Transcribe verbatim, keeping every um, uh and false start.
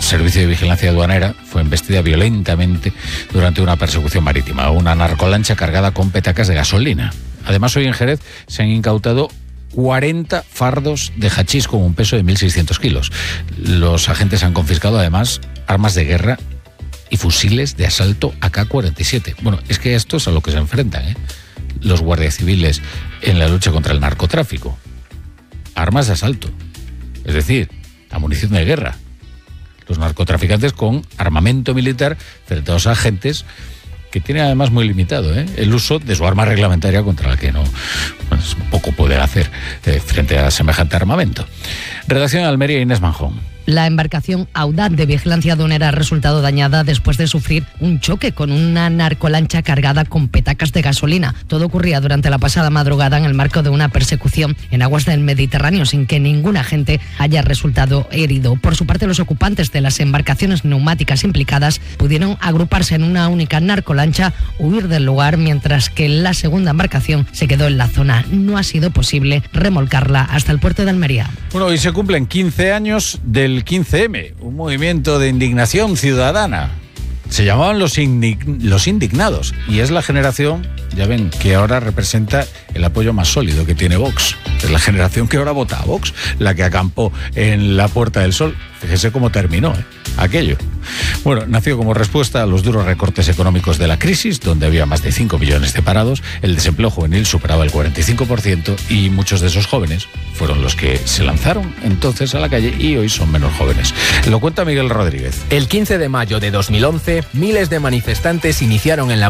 Servicio de Vigilancia Aduanera fue embestida violentamente durante una persecución marítima, una narcolancha cargada con petacas de gasolina. Además, hoy en Jerez se han incautado cuarenta fardos de hachís con un peso de mil seiscientos kilos. Los agentes han confiscado además armas de guerra y fusiles de asalto A K cuarenta y siete. Bueno, es que esto es a lo que se enfrentan, ¿eh? los guardias civiles en la lucha contra el narcotráfico. Armas de asalto, es decir, a munición de guerra. Los narcotraficantes con armamento militar frente a los agentes que tienen además muy limitado ¿eh? el uso de su arma reglamentaria contra la que no pues, poco puede hacer eh, frente a semejante armamento. Redacción de Almería, Inés Manjón. La embarcación Audaz de vigilancia aduanera ha resultado dañada después de sufrir un choque con una narcolancha cargada con petacas de gasolina. Todo ocurría durante la pasada madrugada en el marco de una persecución en aguas del Mediterráneo sin que ningún agente haya resultado herido. Por su parte, los ocupantes de las embarcaciones neumáticas implicadas pudieron agruparse en una única narcolancha, huir del lugar, mientras que la segunda embarcación se quedó en la zona. No ha sido posible remolcarla hasta el puerto de Almería. Bueno, hoy se cumplen quince años del quince eme, un movimiento de indignación ciudadana. Se llamaban los, indig- los indignados y es la generación, ya ven, que ahora representa el apoyo más sólido que tiene Vox. Es la generación que ahora vota a Vox, la que acampó en la Puerta del Sol. Fíjese cómo terminó ¿eh? aquello. Bueno, nació como respuesta a los duros recortes económicos de la crisis, donde había más de cinco millones de parados, el desempleo juvenil superaba el cuarenta y cinco por ciento y muchos de esos jóvenes fueron los que se lanzaron entonces a la calle y hoy son menos jóvenes. Lo cuenta Miguel Rodríguez. El quince de mayo de dos mil once, miles de manifestantes iniciaron en la